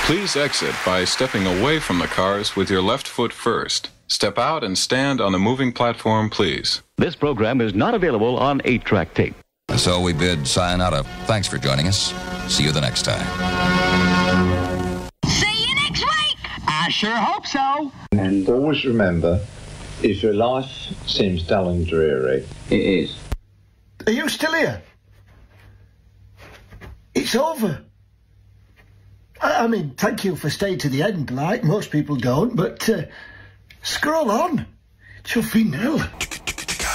Please exit by stepping away from the cars with your left foot first. Step out and stand on the moving platform, please. This program is not available on 8-track tape. So we bid sayonara. Thanks for joining us. See you the next time. See you next week! I sure hope so. And always remember, if your life seems dull and dreary, it is. Are you still here? It's over. I mean, thank you for staying to the end, like most people don't, but scroll on. It's your finale.